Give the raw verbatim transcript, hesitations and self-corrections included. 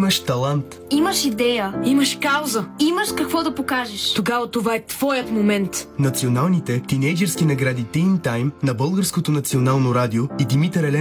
Имаш талант. Имаш идея. Имаш кауза. Имаш какво да покажеш. Тогава това е твоят момент. Националните тинейджърски награди Teen Time на Българското национално радио и Димитър Елен